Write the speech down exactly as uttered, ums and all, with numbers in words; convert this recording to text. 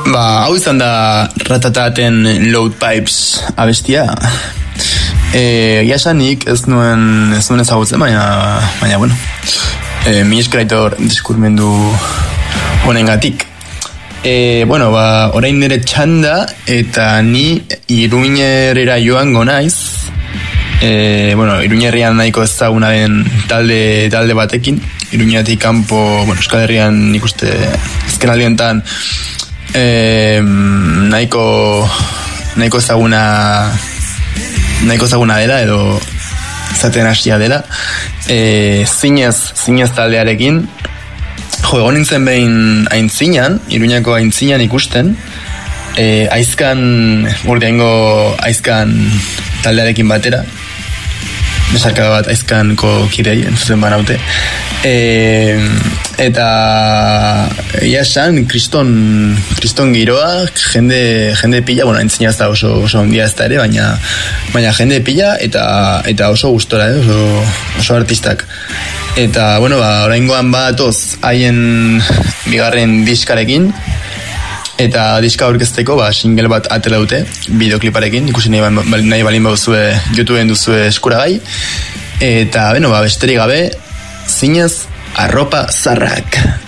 Ba, hau izan da Ratataten Load Pipes abestia. Eh, ya sanik ez nuen ez nuen ezagutzen, baina baina bueno. Eh, mi eskraitor diskurmendu honengatik. Eh, bueno, ba, orain nire txanda eta ni Iruñerera joango naiz. Eh, bueno, Iruñerrian nahiko ezaguna den talde talde batekin. Iruñetik kanpo, bueno, Euskal Herrian ikuste ezken aldientan eh, nahiko nahiko ezaguna nahiko ezaguna dela edo zaten hasia dela. Eh, zinez, zinez taldearekin jo, egon nintzen behin aintzinan, Iruñako aintzinan ikusten, eh, aizkan, urteango aizkan taldearekin batera, besarka bat aizkanko kirei, entzuten banaute. E, eta ia esan, kriston, kriston giroa, jende, jende pila, bueno, entzina ez da oso, oso ondia ez da ere, baina, baina jende pila eta, eta oso gustora, eh? oso, oso artistak. Eta, bueno, ba, oraingoan batoz haien bigarren diskarekin, eta diska aurkezteko, ba, single bat atera dute, bideokliparekin, ikusi nahi, nahi balin bauzue, YouTubeen duzue eskuragai. Eta, bueno, ba, besterik gabe, zinez, arropa zarrak.